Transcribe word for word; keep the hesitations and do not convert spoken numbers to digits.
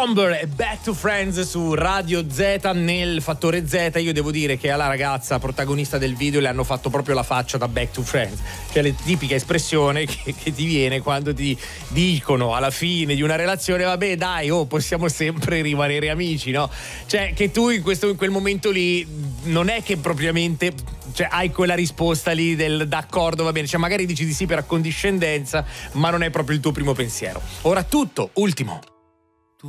Bomber e Back to Friends su Radio Z. Nel fattore Z io devo dire che alla ragazza protagonista del video le hanno fatto proprio la faccia da Back to Friends, cioè la tipica espressione che, che ti viene quando ti dicono alla fine di una relazione vabbè dai, oh, possiamo sempre rimanere amici, no? Cioè che tu in, questo, in quel momento lì non è che propriamente, cioè, hai quella risposta lì del d'accordo, va bene, cioè magari dici di sì per accondiscendenza, ma non è proprio il tuo primo pensiero. Ora tutto, ultimo.